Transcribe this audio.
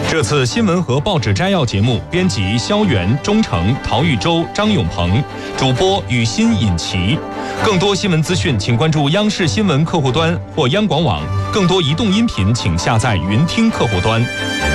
这次新闻和报纸摘要节目，编辑肖元、钟诚、陶玉洲、张永鹏，主播雨欣、尹奇。更多新闻资讯，请关注央视新闻客户端或央广网。更多移动音频，请下载云听客户端。